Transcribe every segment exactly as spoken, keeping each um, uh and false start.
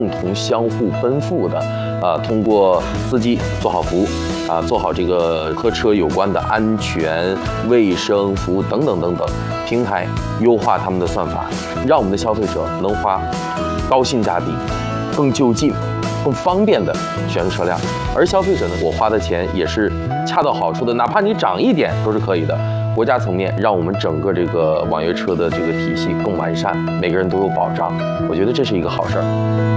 共同相互奔赴的，啊，通过司机做好服务，啊，做好这个和车有关的安全、卫生服务等等等等，平台优化他们的算法，让我们的消费者能花高性价比、更就近、更方便的选择车辆，而消费者呢，我花的钱也是恰到好处的，哪怕你涨一点都是可以的。国家层面让我们整个这个网约车的这个体系更完善，每个人都有保障，我觉得这是一个好事儿。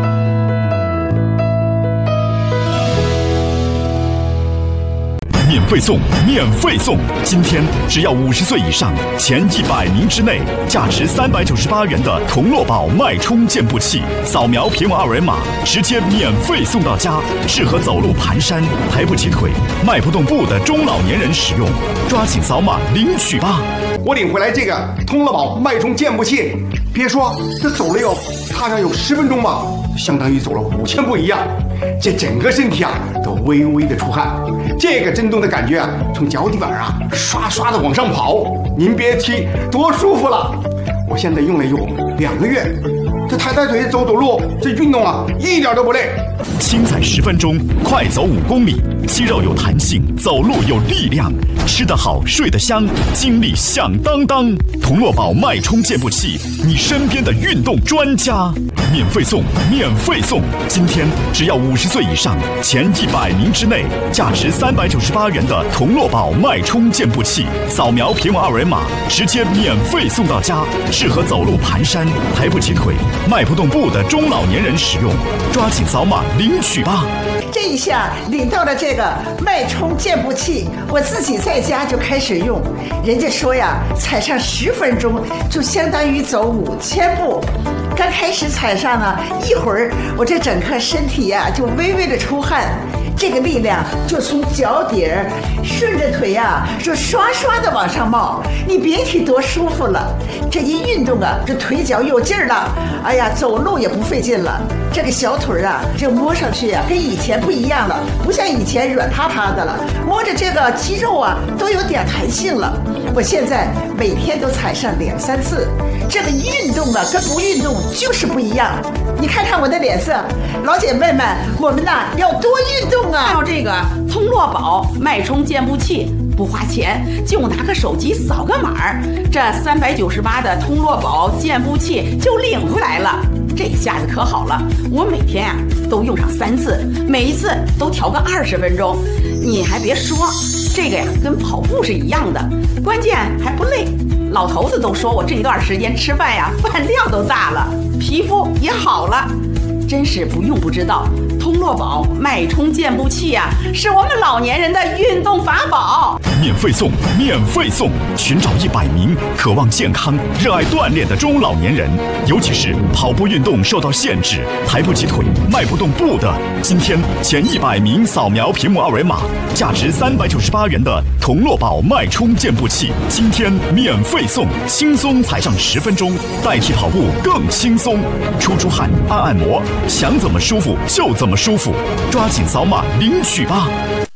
免费送，免费送！今天只要五十岁以上，前一百名之内，价值三百九十八元的同乐宝脉冲健步器，扫描屏幕二维码，直接免费送到家，适合走路蹒跚、抬不起腿、迈不动步的中老年人使用。抓紧扫码领取吧！ 我领回来这个同乐宝脉冲健步器，别说这走了有踏上有十分钟吧，相当于走了五千步一样。这整个身体啊都微微的出汗，这个震动的感觉啊，从脚底板啊刷刷的往上跑，您别提多舒服了。我现在用了有两个月，这抬抬腿走走路，这运动啊一点都不累。 轻踩十分钟，快走五公里，肌肉有弹性，走路有力量，吃得好，睡得香，精力响当当。同乐宝脉冲健步器，你身边的运动专家，免费送，免费送！今天只要五十岁以上，前一百名之内，价值三百九十八元的同乐宝脉冲健步器，扫描屏幕二维码，直接免费送到家，适合走路蹒跚、抬不起腿、迈不动步的中老年人使用。抓紧扫码领取吧！ 这一下领到了这个脉冲健步器，我自己在家就开始用。人家说呀，踩上十分钟就相当于走五千步。刚开始踩上呢，一会儿我这整个身体呀、啊、就微微的出汗，这个力量就从脚底儿顺着腿呀、啊，就刷刷的往上冒。你别提多舒服了。这一运动啊，这腿脚有劲儿了，哎呀，走路也不费劲了。这个小腿啊，这摸上去啊，跟以前不一样了，不像以前软趴趴的了，摸着这个肌肉啊，都有点弹性了。我现在每天都踩上两三次，这个运动啊，跟不运动就是不一样。你看看我的脸色，老姐妹们，我们呐要多运动啊！ 要这个通络宝脉冲健步器，不花钱，就拿个手机扫个码，这三百九十八的通络宝健步器就领回来了。这下子可好了，我每天啊都用上三次，每一次都调个二十分钟。你还别说，这个呀跟跑步是一样的，关键还不累。老头子都说我这段时间吃饭呀，饭量都大了，皮肤也好了。真是不用不知道，通络宝脉冲健步器呀、啊，是我们老年人的运动法宝。 免费送，免费送！寻找一百名渴望健康、热爱锻炼的中老年人，尤其是跑步运动受到限制、抬不起腿、迈不动步的，今天前一百名扫描屏幕二维码，价值三百九十八元的同络宝脉冲健步器，今天免费送，轻松踩上十分钟，代替跑步更轻松。出出汗，按按摩，想怎么舒服就怎么舒服，抓紧扫码领取吧！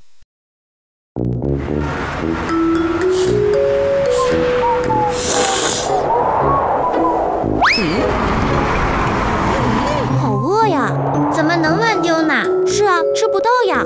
好饿呀，怎么能乱丢呢？是啊，吃不到呀。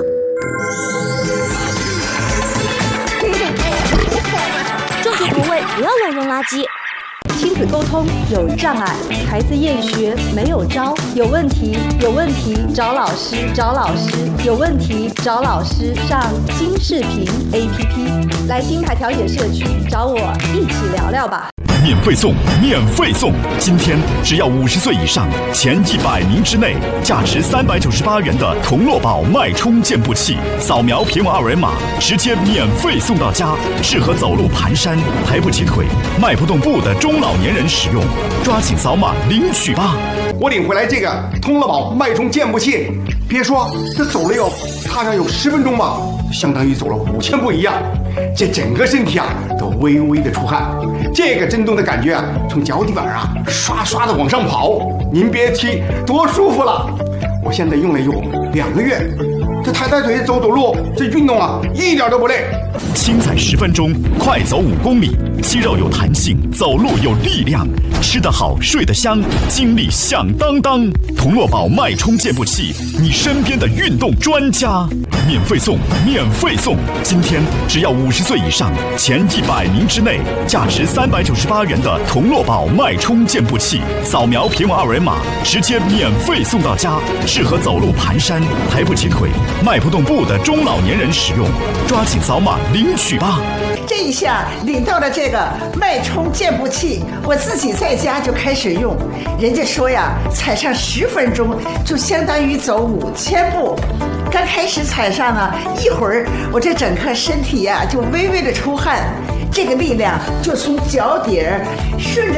正确投喂，不要乱扔垃圾。 亲子沟通有障碍，孩子厌学没有招，有问题有问题找老师找老师，有问题找老师，上金视频 A P P， 来金牌调解社区找我一起聊聊吧。 免费送，免费送！今天只要五十岁以上，前一百名之内，价值三百九十八元的同络宝脉冲健步器，扫描屏幕二维码，直接免费送到家，适合走路蹒跚、抬不起腿、迈不动步的中老年人使用。抓紧扫码领取吧！ 我领回来这个通乐宝脉冲健步器，别说这走了有踏上有十分钟吧，相当于走了五千步一样。这整个身体啊都微微的出汗，这个震动的感觉啊，从脚底板啊刷刷的往上跑，您别提多舒服了。我现在用了有两个月， 这抬抬腿走走路，这运动啊一点都不累。 轻踩十分钟，快走五公里，肌肉有弹性，走路有力量，吃得好，睡得香，精力响当当。同乐宝脉冲健步器，你身边的运动专家，免费送，免费送！今天只要五十岁以上，前一百名之内，价值三百九十八元的同乐宝脉冲健步器，扫描屏幕二维码，直接免费送到家，适合走路、蹒跚、抬不起腿、迈不动步的中老年人使用，抓紧扫码领取吧！ 这一下领到了这个脉冲健步器，我自己在家就开始用。人家说呀，踩上十分钟就相当于走五千步。刚开始踩上呢，一会儿我这整个身体呀、啊、就微微的出汗，这个力量就从脚底儿顺着